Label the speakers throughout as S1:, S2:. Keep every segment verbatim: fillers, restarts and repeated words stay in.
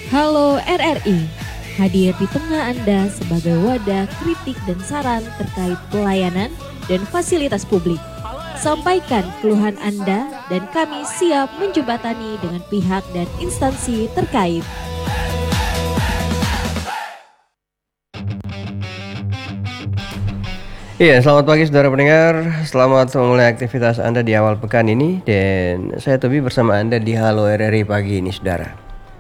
S1: Halo R R I, hadir di tengah Anda sebagai wadah kritik dan saran terkait pelayanan dan fasilitas publik. Sampaikan keluhan Anda dan kami siap menjembatani dengan pihak dan instansi terkait.
S2: Iya, selamat pagi saudara pendengar. Selamat memulai aktivitas Anda di awal pekan ini. Dan saya Tobi bersama Anda di Halo R R I pagi ini saudara.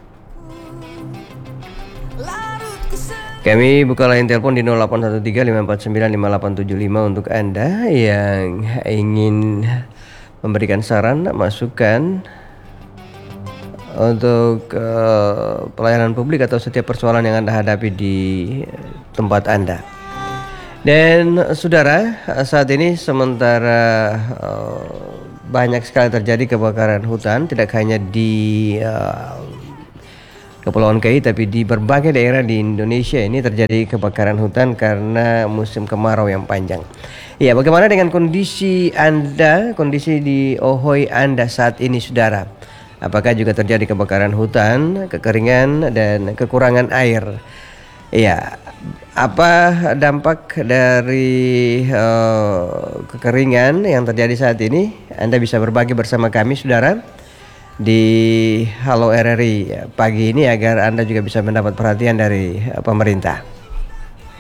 S2: Kami buka line telepon di nol delapan satu tiga lima empat sembilan lima delapan tujuh lima untuk Anda yang ingin memberikan saran, masukan untuk uh, pelayanan publik atau setiap persoalan yang Anda hadapi di tempat Anda. Dan saudara, saat ini sementara uh, banyak sekali terjadi kebakaran hutan, tidak hanya di uh, Kepulauan K I tapi di berbagai daerah di Indonesia ini terjadi kebakaran hutan karena musim kemarau yang panjang. Ya, bagaimana dengan kondisi Anda, kondisi di Ohoy Anda saat ini saudara? Apakah juga terjadi kebakaran hutan, kekeringan dan kekurangan air? Iya, apa dampak dari uh, kekeringan yang terjadi saat ini? Anda bisa berbagi bersama kami saudara di Halo R R I pagi ini agar Anda juga bisa mendapat perhatian dari uh, pemerintah.